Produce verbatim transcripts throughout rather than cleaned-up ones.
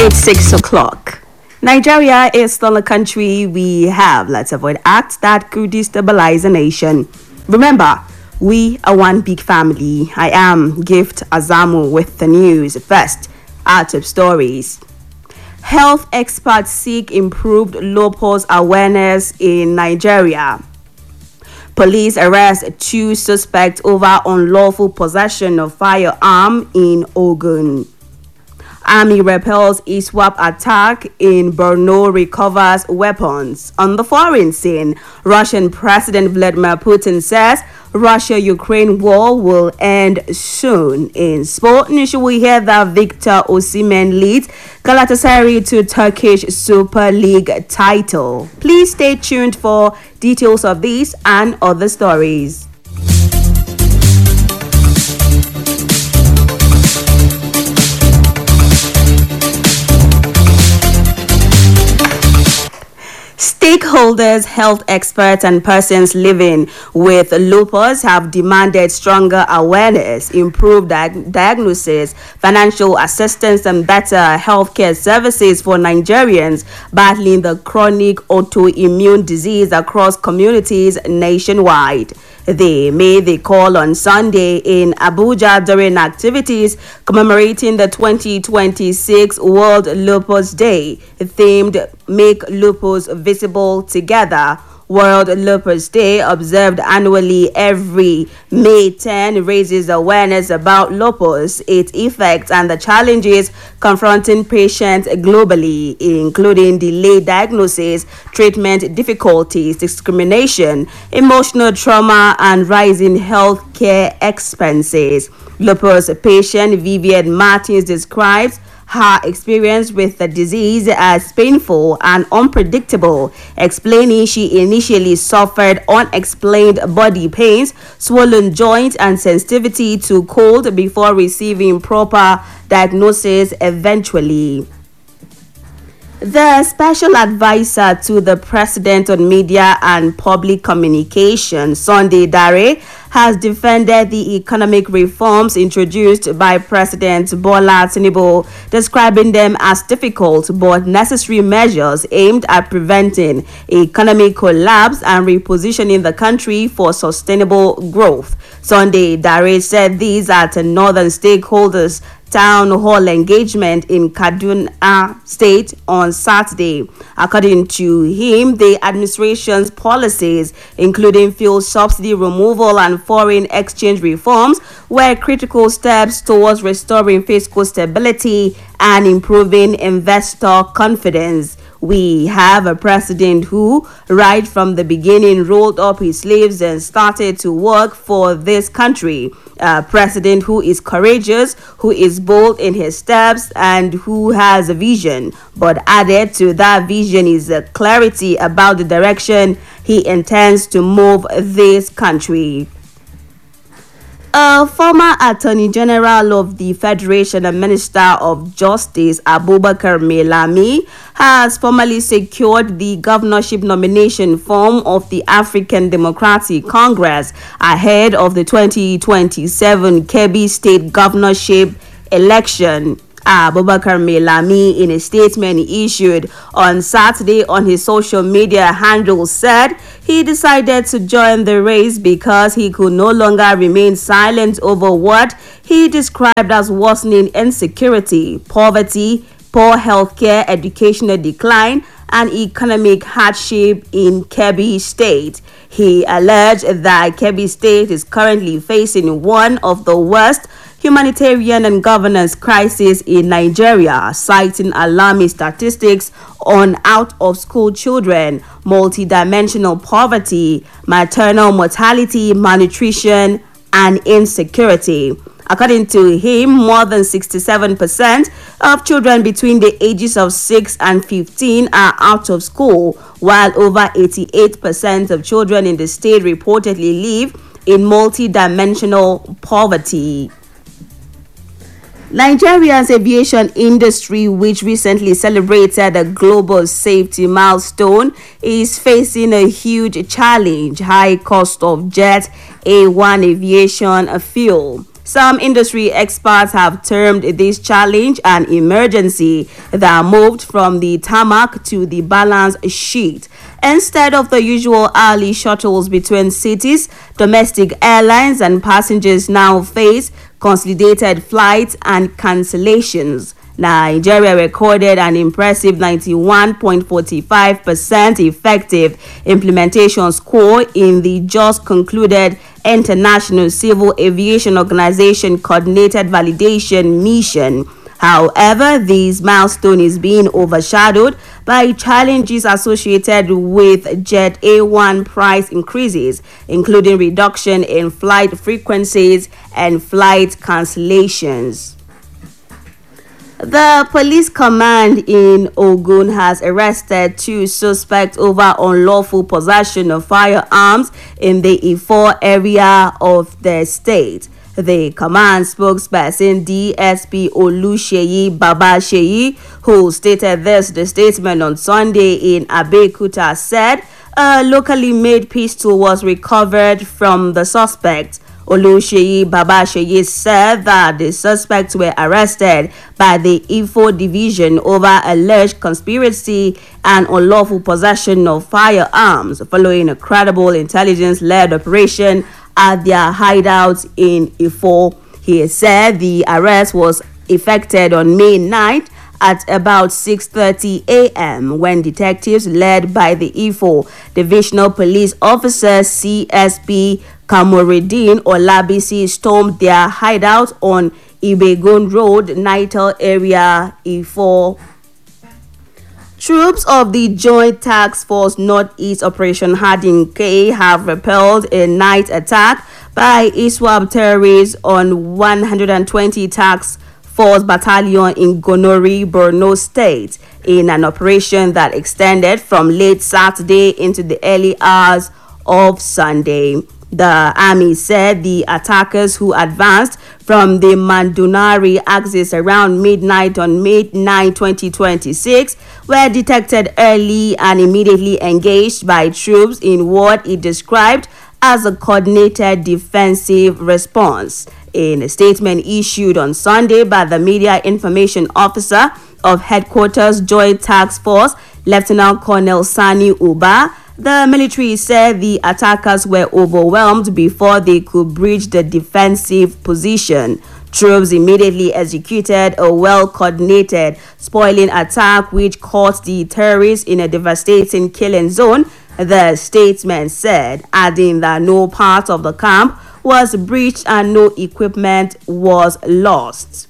It's six o'clock. Nigeria is still a country we have. Let's avoid acts that could destabilize a nation. Remember, we are one big family. I am Gift Azamu with the news. First, our top stories. Health experts seek improved lupus awareness in Nigeria. Police arrest two suspects over unlawful possession of firearm in Ogun. Army repels ISWAP attack in Borno, recovers weapons. On the foreign scene, Russian President Vladimir Putin says Russia-Ukraine war will end soon. In sport news, we hear that Victor Osimhen leads Galatasaray to Turkish Super League title. Please stay tuned for details of these and other stories. Stakeholders, health experts, and persons living with lupus have demanded stronger awareness, improved di- diagnosis, financial assistance, and better healthcare services for Nigerians battling the chronic autoimmune disease across communities nationwide. They made the call on Sunday in Abuja during activities commemorating the twenty twenty-six World Lupus Day, themed Make Lupus Visible Together. World Lupus Day, observed annually every May tenth, raises awareness about lupus, its effects, and the challenges confronting patients globally, including delayed diagnosis, treatment difficulties, discrimination, emotional trauma, and rising healthcare expenses. Lupus patient Vivian Martins describes her experience with the disease as painful and unpredictable, explaining she initially suffered unexplained body pains, swollen joints, and sensitivity to cold before receiving proper diagnosis eventually. The special advisor to the president on media and public communication, Sunday Dare, has defended the economic reforms introduced by President Bola Tinubu, describing them as difficult but necessary measures aimed at preventing economic collapse and repositioning the country for sustainable growth. Sunday Dare said these at a Northern Stakeholders Town Hall engagement in Kaduna State on Saturday. According to him, the administration's policies, including fuel subsidy removal and foreign exchange reforms, were critical steps towards restoring fiscal stability and improving investor confidence. We have a president who, right from the beginning, rolled up his sleeves and started to work for this country. A president who is courageous, who is bold in his steps, and who has a vision. But added to that vision is a clarity about the direction he intends to move this country. A former Attorney General of the Federation and Minister of Justice, Abubakar Malami, has formally secured the governorship nomination form of the African Democratic Congress ahead of the twenty twenty-seven Kebbi State governorship election. Abubakar Malami, in a statement he issued on Saturday on his social media handle, said he decided to join the race because he could no longer remain silent over what he described as worsening insecurity, poverty, poor healthcare, educational decline, and economic hardship in Kebbi State. He alleged that Kebbi State is currently facing one of the worst humanitarian and governance crisis in Nigeria, citing alarming statistics on out-of-school children, multidimensional poverty, maternal mortality, malnutrition, and insecurity. According to him, more than sixty-seven percent of children between the ages of six and fifteen are out of school, while over eighty-eight percent of children in the state reportedly live in multidimensional poverty. Nigeria's aviation industry, which recently celebrated a global safety milestone, is facing a huge challenge: high cost of jet A one aviation fuel. Some industry experts have termed this challenge an emergency that moved from the tarmac to the balance sheet. Instead of the usual hourly shuttles between cities, domestic airlines and passengers now face consolidated flights and cancellations. Nigeria recorded an impressive ninety-one point four five percent effective implementation score in the just concluded International Civil Aviation Organization Coordinated Validation Mission. However, this milestone is being overshadowed by challenges associated with Jet A one price increases, including reduction in flight frequencies and flight cancellations. The police command in Ogun has arrested two suspects over unlawful possession of firearms in the Ifo area of the state. The command spokesperson D S P Oluseyi Babasheyi, who stated this the statement on Sunday in Abeokuta, said a locally made pistol was recovered from the suspect. Oluseyi Babasheyi said that the suspects were arrested by the Ifo division over alleged conspiracy and unlawful possession of firearms following a credible intelligence-led operation at their hideouts in Ifo. He said the arrest was effected on May ninth at about six thirty a m when detectives led by the Ifo Divisional Police Officer C S P Kamoruddin Olabisi stormed their hideout on Ibegun Road, Nitel area, Ifo. Troops of the Joint Task Force Northeast Operation Hadin-K have repelled a night attack by ISWAP terrorists on one hundred twenty Task Force Battalion in Gonori, Borno State, in an operation that extended from late Saturday into the early hours of Sunday. The army said the attackers, who advanced from the Mandunari axis around midnight on May ninth, twenty twenty-six, were detected early and immediately engaged by troops in what it described as a coordinated defensive response. In a statement issued on Sunday by the Media Information Officer of Headquarters Joint Task Force, Lieutenant Colonel Sani Uba, the military said the attackers were overwhelmed before they could breach the defensive position. Troops immediately executed a well-coordinated spoiling attack which caught the terrorists in a devastating killing zone, the statement said, adding that no part of the camp was breached and no equipment was lost.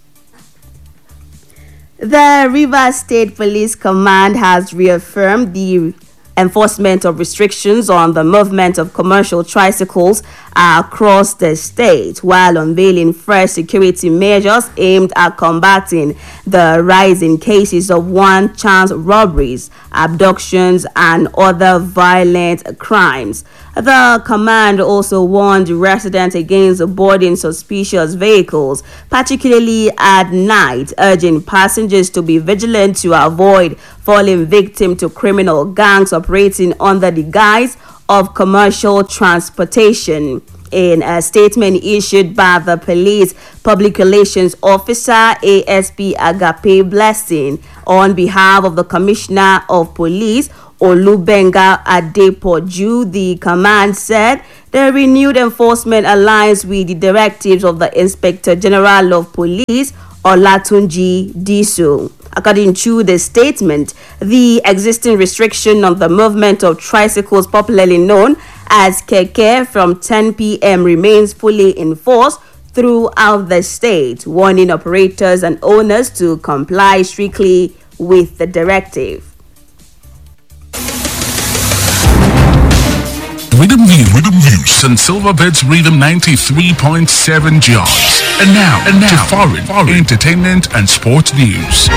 The Rivers State Police Command has reaffirmed the enforcement of restrictions on the movement of commercial tricycles across the state, while unveiling fresh security measures aimed at combating the rise in cases of one-chance robberies, abductions, and other violent crimes. The command also warned residents against boarding suspicious vehicles, particularly at night, urging passengers to be vigilant to avoid falling victim to criminal gangs operating under the guise of commercial transportation. In a statement issued by the police public relations officer A S P Agape Blessing on behalf of the Commissioner of Police Olubenga Adepoju, the command said the renewed enforcement aligns with the directives of the Inspector General of Police Olatunji Diso. According to the statement, the existing restriction on the movement of tricycles, popularly known as keke, from ten p m remains fully enforced throughout the state, warning operators and owners to comply strictly with the directive. Rhythm View, Rhythm News and Silverbirds Rhythm ninety-three point seven jobs. And now, and now to foreign, foreign entertainment and sports news.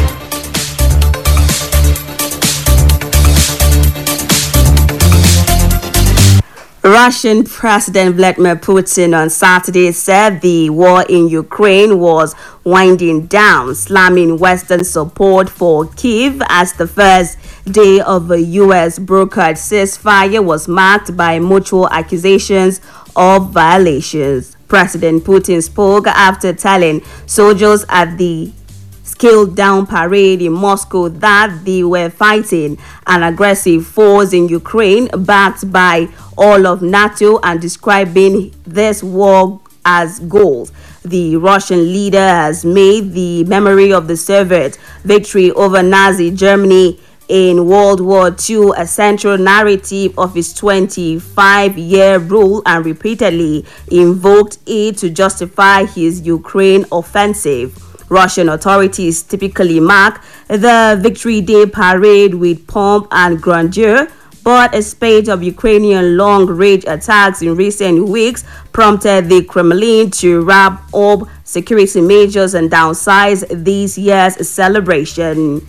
Russian President Vladimir Putin on Saturday said the war in Ukraine was winding down, slamming Western support for Kyiv as the first day of a U S brokered ceasefire was marked by mutual accusations of violations. President Putin spoke after telling soldiers at the scaled down parade in Moscow that they were fighting an aggressive force in Ukraine backed by all of NATO and describing this war as gold. The Russian leader has made the memory of the Soviet victory over Nazi Germany in World War Two a central narrative of his twenty-five-year rule and repeatedly invoked it to justify his Ukraine offensive. Russian authorities typically mark the Victory Day parade with pomp and grandeur, but a spate of Ukrainian long-range attacks in recent weeks prompted the Kremlin to ramp up security measures and downsize this year's celebration.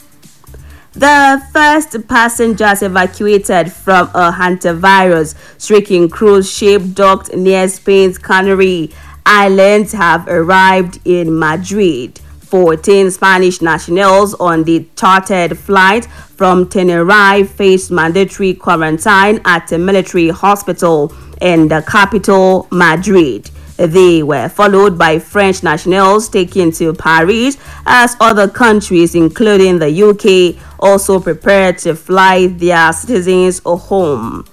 The first passengers evacuated from a hantavirus-stricken cruise ship docked near Spain's Canary Islands have arrived in Madrid. fourteen Spanish nationals on the chartered flight from Tenerife faced mandatory quarantine at a military hospital in the capital, Madrid. They were followed by French nationals taken to Paris as other countries, including the U K, also prepared to fly their citizens home.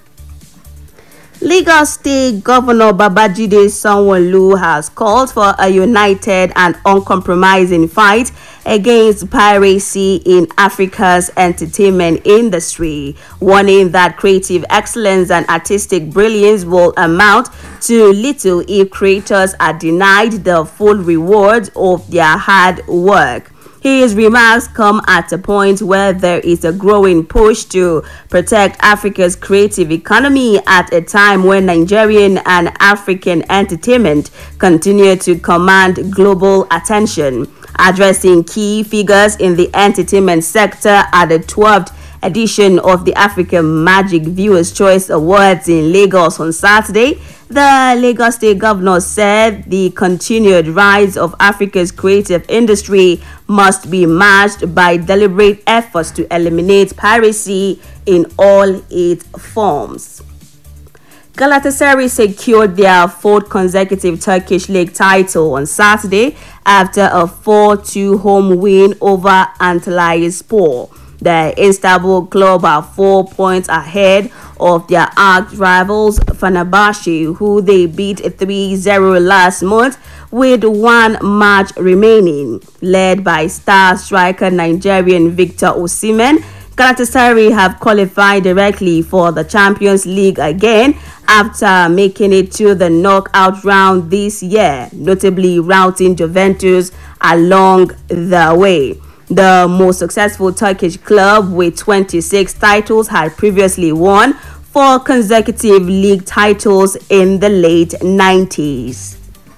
Lagos State Governor Babajide Sanwo-Olu has called for a united and uncompromising fight against piracy in Africa's entertainment industry, warning that creative excellence and artistic brilliance will amount to little if creators are denied the full rewards of their hard work. His remarks come at a point where there is a growing push to protect Africa's creative economy at a time when Nigerian and African entertainment continue to command global attention. Addressing key figures in the entertainment sector at the twelfth edition of the African Magic Viewers' Choice Awards in Lagos on Saturday, the Lagos State Governor said the continued rise of Africa's creative industry must be matched by deliberate efforts to eliminate piracy in all its forms. Galatasaray secured their fourth consecutive Turkish league title on Saturday after a four two home win over Antalyaspor. The Istanbul club are four points ahead of their arch rivals Fenerbahce, who they beat three zero last month with one match remaining. Led by star striker Nigerian Victor Osimhen, Galatasaray have qualified directly for the Champions League again after making it to the knockout round this year, notably routing Juventus along the way. The most successful Turkish club with twenty-six titles had previously won four consecutive league titles in the late nineties.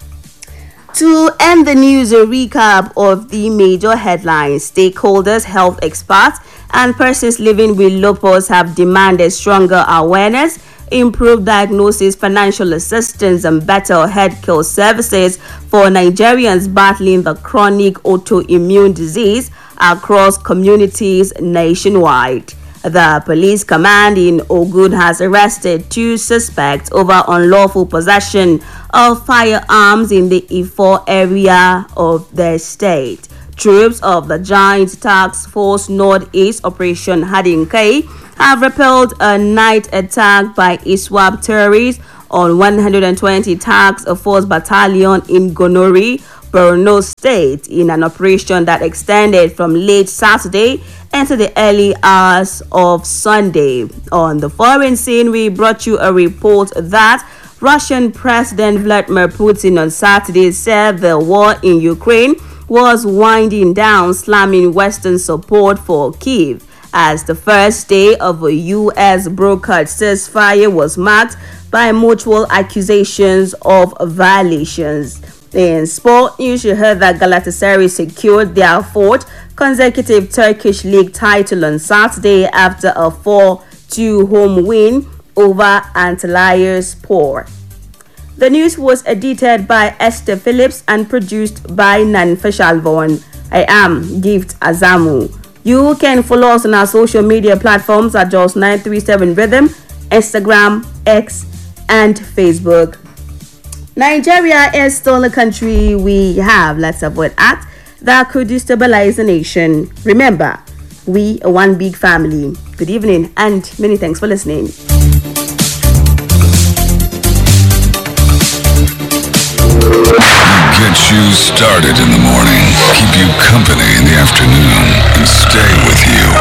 To end the news, a recap of the major headlines. Stakeholders, health experts, and persons living with lupus have demanded stronger awareness, improved diagnosis, financial assistance, and better healthcare services for Nigerians battling the chronic autoimmune disease across communities nationwide. The police command in Ogun has arrested two suspects over unlawful possession of firearms in the Ifo area of the state. Troops of the Joint Task Force Northeast Operation Hadinkai have repelled a night attack by ISWAP terrorists on one hundred twenty Task Force Battalion in Gonori, Borno State, in an operation that extended from late Saturday into the early hours of Sunday. On the foreign scene, we brought you a report that Russian President Vladimir Putin on Saturday said the war in Ukraine was winding down, slamming Western support for Kyiv as the first day of a U S brokered ceasefire was marked by mutual accusations of violations. In sport news, you heard that Galatasaray secured their fourth consecutive Turkish league title on Saturday after a four two home win over Antalyaspor. The news was edited by Esther Phillips and produced by Nan Feshalvon. I am Gift Azamu. You can follow us on our social media platforms at Jos nine three seven Rhythm, Instagram, X, and Facebook. Nigeria is still a country we have lots of what at that could destabilize the nation. Remember, we are one big family. Good evening and many thanks for listening. Get you started in the morning, keep you company in the afternoon, and stay with you